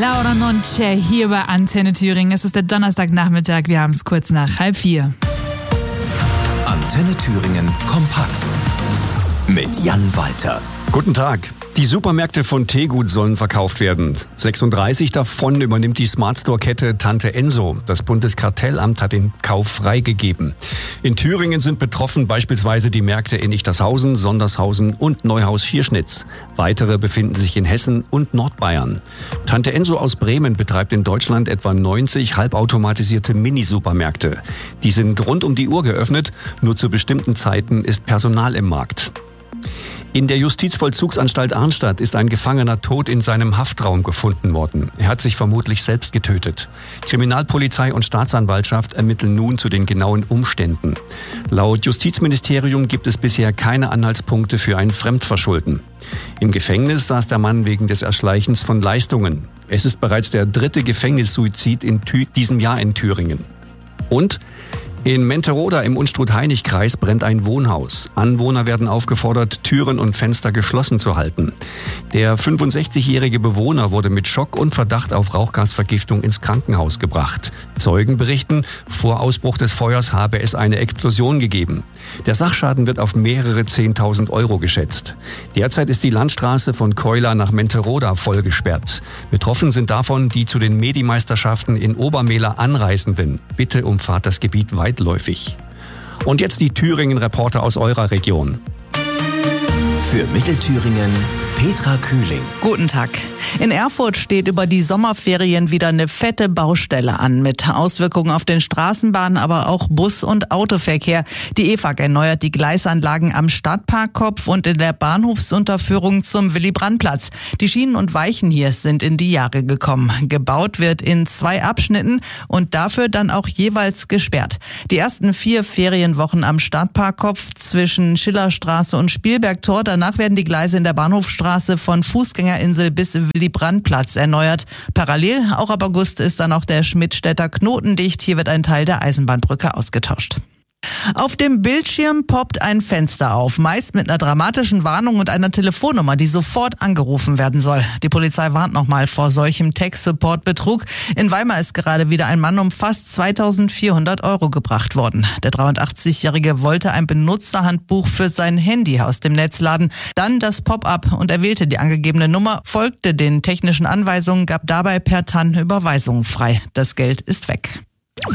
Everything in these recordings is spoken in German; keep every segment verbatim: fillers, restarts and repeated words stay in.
Laura Nonce hier bei Antenne Thüringen. Es ist der Donnerstagnachmittag, wir haben es kurz nach halb vier. Antenne Thüringen kompakt mit Jan Walter. Guten Tag. Die Supermärkte von Tegut sollen verkauft werden. sechsunddreißig davon übernimmt die Smart-Store-Kette Tante Enso. Das Bundeskartellamt hat den Kauf freigegeben. In Thüringen sind betroffen beispielsweise die Märkte in Ichtershausen, Sondershausen und Neuhaus-Schierschnitz. Weitere befinden sich in Hessen und Nordbayern. Tante Enso aus Bremen betreibt in Deutschland etwa neunzig halbautomatisierte Mini-Supermärkte. Die sind rund um die Uhr geöffnet, nur zu bestimmten Zeiten ist Personal im Markt. In der Justizvollzugsanstalt Arnstadt ist ein Gefangener tot in seinem Haftraum gefunden worden. Er hat sich vermutlich selbst getötet. Kriminalpolizei und Staatsanwaltschaft ermitteln nun zu den genauen Umständen. Laut Justizministerium gibt es bisher keine Anhaltspunkte für ein Fremdverschulden. Im Gefängnis saß der Mann wegen des Erschleichens von Leistungen. Es ist bereits der dritte Gefängnissuizid in Thü- diesem Jahr in Thüringen. Und in Menteroda im Unstrut-Hainich-Kreis brennt ein Wohnhaus. Anwohner werden aufgefordert, Türen und Fenster geschlossen zu halten. Der fünfundsechzigjährige Bewohner wurde mit Schock und Verdacht auf Rauchgasvergiftung ins Krankenhaus gebracht. Zeugen berichten, vor Ausbruch des Feuers habe es eine Explosion gegeben. Der Sachschaden wird auf mehrere zehntausend Euro geschätzt. Derzeit ist die Landstraße von Keula nach Menteroda vollgesperrt. Betroffen sind davon die zu den Medi-Meisterschaften in Obermehler Anreisenden. Bitte umfahrt das Gebiet weiter. Läufig. Und jetzt die Thüringen-Reporter aus eurer Region. Für Mittelthüringen Petra Kühling. Guten Tag. In Erfurt steht über die Sommerferien wieder eine fette Baustelle an, mit Auswirkungen auf den Straßenbahnen, aber auch Bus- und Autoverkehr. Die E F A G erneuert die Gleisanlagen am Stadtparkkopf und in der Bahnhofsunterführung zum Willy-Brandt-Platz. Die Schienen und Weichen hier sind in die Jahre gekommen. Gebaut wird in zwei Abschnitten und dafür dann auch jeweils gesperrt. Die ersten vier Ferienwochen am Stadtparkkopf zwischen Schillerstraße und Spielbergtor. Danach werden die Gleise in der Bahnhofstraße von Fußgängerinsel bis Willy-Brandt-Platz erneuert. Parallel, auch ab August, ist dann auch der Schmidtstädter Knoten dicht. Hier wird ein Teil der Eisenbahnbrücke ausgetauscht. Auf dem Bildschirm poppt ein Fenster auf, meist mit einer dramatischen Warnung und einer Telefonnummer, die sofort angerufen werden soll. Die Polizei warnt nochmal vor solchem Tech-Support-Betrug. In Weimar ist gerade wieder ein Mann um fast zweitausendvierhundert Euro gebracht worden. Der dreiundachtzigjährige wollte ein Benutzerhandbuch für sein Handy aus dem Netz laden, dann das Pop-up und er wählte die angegebene Nummer, folgte den technischen Anweisungen, gab dabei per T A N Überweisungen frei. Das Geld ist weg.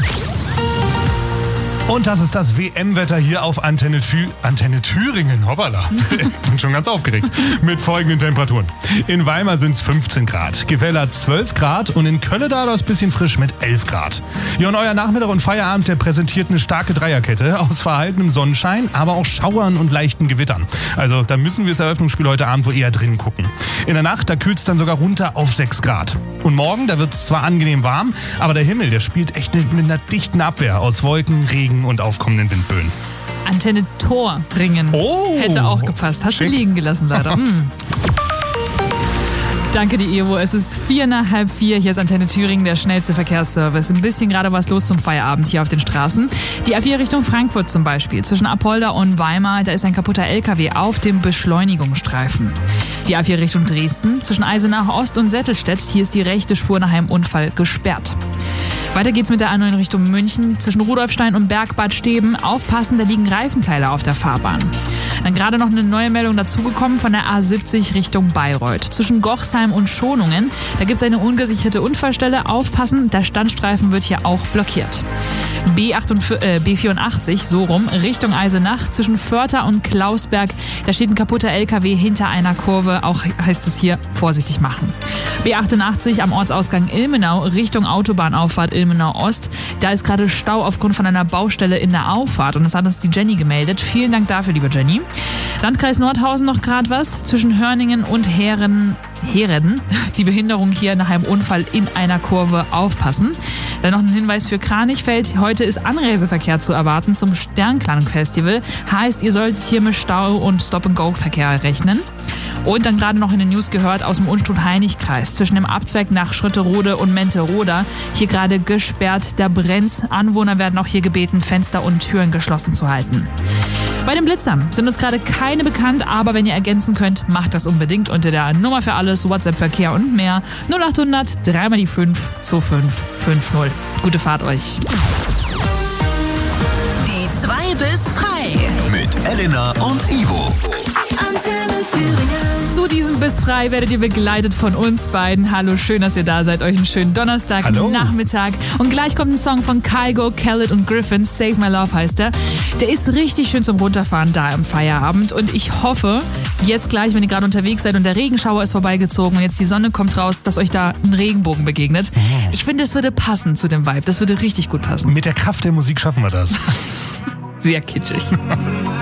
Und das ist das W M-Wetter hier auf Antenne, Thü- Antenne Thüringen. Hoppala, ich bin schon ganz aufgeregt. Mit folgenden Temperaturen. In Weimar sind es fünfzehn Grad, Gefäller zwölf Grad und in Kölle da das bisschen frisch mit elf Grad. Ja, und euer Nachmittag und Feierabend, der präsentiert eine starke Dreierkette aus verhaltenem Sonnenschein, aber auch Schauern und leichten Gewittern. Also da müssen wir das Eröffnungsspiel heute Abend wohl eher drinnen gucken. In der Nacht, da kühlt es dann sogar runter auf sechs Grad. Und morgen, da wird es zwar angenehm warm, aber der Himmel, der spielt echt mit einer dichten Abwehr aus Wolken, Regen und aufkommenden Windböen. Antenne Thüringen. Oh, hätte auch gepasst. Hast schick. du liegen gelassen, leider. Hm. Danke, die Evo. Es ist vier nach halb vier. Hier ist Antenne Thüringen, der schnellste Verkehrsservice. Ein bisschen gerade was los zum Feierabend hier auf den Straßen. Die A vier Richtung Frankfurt zum Beispiel. Zwischen Apolda und Weimar, da ist ein kaputter L K W auf dem Beschleunigungsstreifen. Die A vier Richtung Dresden. Zwischen Eisenach Ost und Settelstedt. Hier ist die rechte Spur nach einem Unfall gesperrt. Weiter geht's mit der A neun Richtung München. Zwischen Rudolfstein und Bergbad Steben. Aufpassen, da liegen Reifenteile auf der Fahrbahn. Dann gerade noch eine neue Meldung dazugekommen von der A siebzig Richtung Bayreuth. Zwischen Gochsheim und Schonungen, da gibt's eine ungesicherte Unfallstelle. Aufpassen, der Standstreifen wird hier auch blockiert. B vierundachtzig, so rum, Richtung Eisenach. Zwischen Förther und Klausberg, da steht ein kaputter L K W hinter einer Kurve. Auch heißt es hier vorsichtig machen. B achtundachtzig am Ortsausgang Ilmenau, Richtung Autobahnauffahrt Ilmenau Ost. Da ist gerade Stau aufgrund von einer Baustelle in der Auffahrt und das hat uns die Jenny gemeldet. Vielen Dank dafür, liebe Jenny. Landkreis Nordhausen noch gerade was. Zwischen Hörningen und Heeren, Hereden. Die Behinderung hier nach einem Unfall in einer Kurve, aufpassen. Dann noch ein Hinweis für Kranichfeld. Heute ist Anreiseverkehr zu erwarten zum Sternklang-Festival. Heißt, ihr solltet hier mit Stau- und Stop-and-Go-Verkehr rechnen. Und dann gerade noch in den News gehört aus dem Unstrut-Heinig-Kreis zwischen dem Abzweig nach Schritterode und Menteroda. Hier gerade gesperrt, da brennt's. Anwohner werden auch hier gebeten, Fenster und Türen geschlossen zu halten. Bei den Blitzern sind uns gerade keine bekannt, aber wenn ihr ergänzen könnt, macht das unbedingt unter der Nummer für alles, WhatsApp-Verkehr und mehr. null acht hundert, dreimal die fünf, zwei fünf fünf null. Gute Fahrt euch. Die zwei bis frei. Mit Elena und Ivo. Antenne Thüringen. Zu diesem Biss frei werdet ihr begleitet von uns beiden. Hallo, schön, dass ihr da seid. Euch einen schönen Donnerstag, Hallo. Nachmittag. Und gleich kommt ein Song von Kygo, Khaled und Griffin. Save My Love heißt er. Der ist richtig schön zum Runterfahren da im Feierabend. Und ich hoffe, jetzt gleich, wenn ihr gerade unterwegs seid und der Regenschauer ist vorbeigezogen und jetzt die Sonne kommt raus, dass euch da ein Regenbogen begegnet. Ich finde, es würde passen zu dem Vibe. Das würde richtig gut passen. Mit der Kraft der Musik schaffen wir das. Sehr kitschig.